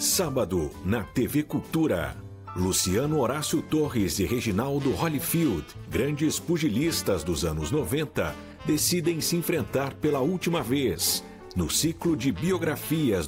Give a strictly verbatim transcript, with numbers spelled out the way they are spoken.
Sábado, na T V Cultura. Luciano Horácio Torres e Reginaldo Holyfield, grandes pugilistas dos anos noventa, decidem se enfrentar pela última vez no ciclo de biografias